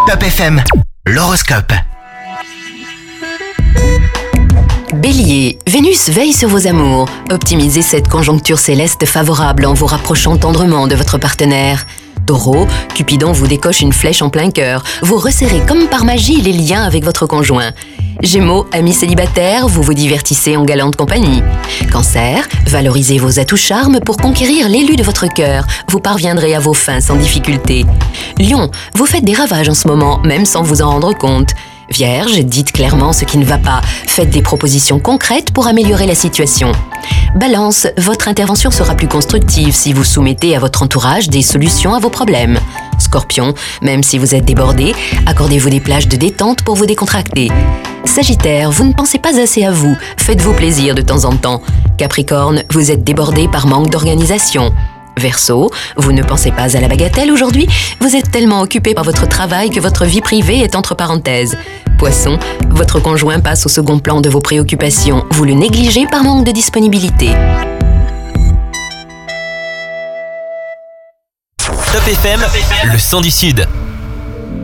Top FM, l'horoscope. Bélier, Vénus veille sur vos amours. Optimisez cette conjoncture céleste favorable en vous rapprochant tendrement de votre partenaire. Taureau, Cupidon vous décoche une flèche en plein cœur. Vous resserrez comme par magie les liens avec votre conjoint. Gémeaux, amis célibataires, vous vous divertissez en galante compagnie. Cancer, valorisez vos atouts charmes pour conquérir l'élu de votre cœur. Vous parviendrez à vos fins sans difficulté. Lion, vous faites des ravages en ce moment, même sans vous en rendre compte. Vierge, dites clairement ce qui ne va pas. Faites des propositions concrètes pour améliorer la situation. Balance, votre intervention sera plus constructive si vous soumettez à votre entourage des solutions à vos problèmes. Scorpion, même si vous êtes débordé, accordez-vous des plages de détente pour vous décontracter. Sagittaire, vous ne pensez pas assez à vous, faites-vous plaisir de temps en temps. Capricorne, vous êtes débordé par manque d'organisation. Verseau, vous ne pensez pas à la bagatelle aujourd'hui, vous êtes tellement occupé par votre travail que votre vie privée est entre parenthèses. Poisson, votre conjoint passe au second plan de vos préoccupations, vous le négligez par manque de disponibilité. Top FM, le son du Sud.